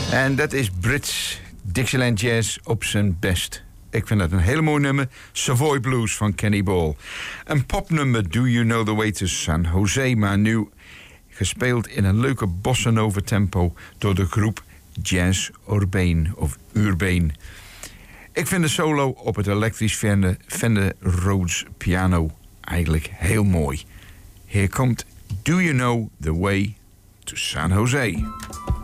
En dat is Brits Dixieland Jazz op zijn best. Ik vind dat een hele mooi nummer. Savoy Blues van Kenny Ball. Een popnummer, Do You Know The Way To San Jose. Maar nu gespeeld in een leuke bossa nova tempo door de groep Jazz Urbane of Urbane. Ik vind de solo op het elektrisch Fender Rhodes piano eigenlijk heel mooi. Hier komt Do You Know The Way To San Jose.